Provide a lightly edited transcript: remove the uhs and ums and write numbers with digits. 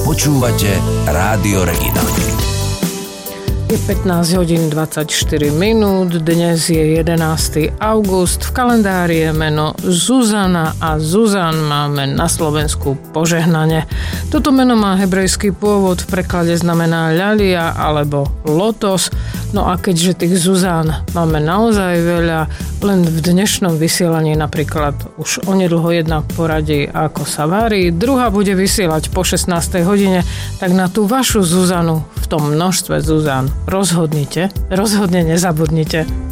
Počúvate Rádio Regina. Je 15 hodín 24 minút, dnes je 11. august, v kalendári je meno Zuzana a Zuzan máme na Slovensku požehnanie. Toto meno má hebrejský pôvod, v preklade znamená ľalia alebo lotos, no a keďže tých Zuzán máme naozaj veľa, len v dnešnom vysielaní napríklad už onedlho jedna poradí, ako sa varí, druhá bude vysielať po 16. hodine, tak na tú vašu Zuzanu v tom množstve Zuzán rozhodne nezabudnite.